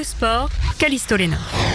le sport, Callisto Lénard.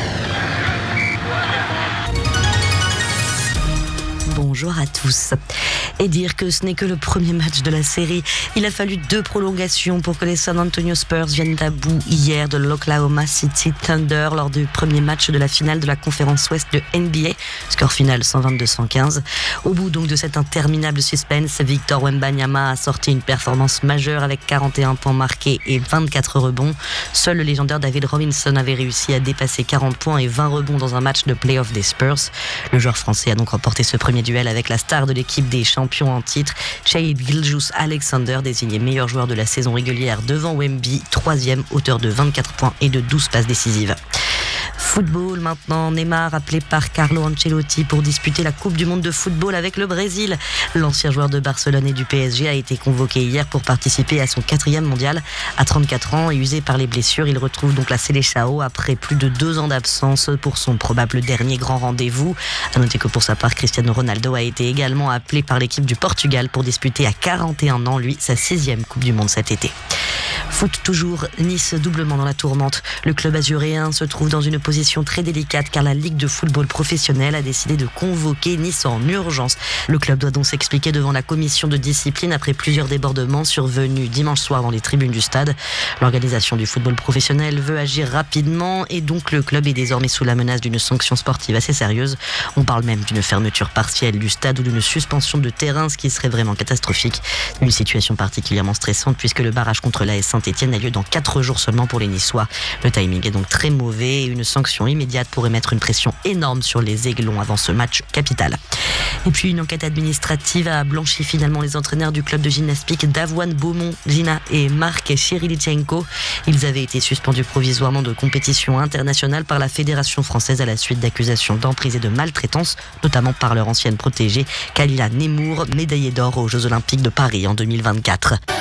Bonjour à tous. Et dire que ce n'est que le premier match de la série. Il a fallu 2 prolongations pour que les San Antonio Spurs viennent à bout hier de l'Oklahoma City Thunder lors du premier match de la finale de la conférence Ouest de NBA. Score final 122-115. Au bout donc de cet interminable suspense, Victor Wembanyama a sorti une performance majeure avec 41 points marqués et 24 rebonds. Seul le légendaire David Robinson avait réussi à dépasser 40 points et 20 rebonds dans un match de play-off des Spurs. Le joueur français a donc remporté ce premier duel avec la star de l'équipe des champions en titre, Shai Gilgeous-Alexander, désigné meilleur joueur de la saison régulière devant Wemby, 3e, auteur de 24 points et de 12 passes décisives. Football maintenant, Neymar appelé par Carlo Ancelotti pour disputer la Coupe du Monde de football avec le Brésil. L'ancien joueur de Barcelone et du PSG a été convoqué hier pour participer à son 4e mondial. À 34 ans et usé par les blessures, il retrouve donc la Seleção après plus de 2 ans d'absence pour son probable dernier grand rendez-vous. À noter que pour sa part, Cristiano Ronaldo a été également appelé par l'équipe du Portugal pour disputer à 41 ans, lui, sa 6e Coupe du Monde cet été. Foot toujours, Nice doublement dans la tourmente. Le club azuréen se trouve dans une position très délicate car la Ligue de football professionnel a décidé de convoquer Nice en urgence. Le club doit donc s'expliquer devant la commission de discipline après plusieurs débordements survenus dimanche soir dans les tribunes du stade. L'organisation du football professionnel veut agir rapidement et donc le club est désormais sous la menace d'une sanction sportive assez sérieuse. On parle même d'une fermeture partielle du stade ou d'une suspension de terrain, ce qui serait vraiment catastrophique. Une situation particulièrement stressante puisque le barrage contre l'AS Saint-Etienne a lieu dans 4 jours seulement pour les Niçois. Le timing est donc très mauvais et une sanction immédiate pourrait mettre une pression énorme sur les Aiglons avant ce match capital. Et puis une enquête administrative a blanchi finalement les entraîneurs du club de gymnastique d'Avoine Beaumont, Gina et Marc Chirilichenko. Ils avaient été suspendus provisoirement de compétition internationale par la Fédération française à la suite d'accusations d'emprise et de maltraitance, notamment par leur ancienne protégée, Kalila Nemour, médaillée d'or aux Jeux Olympiques de Paris en 2024.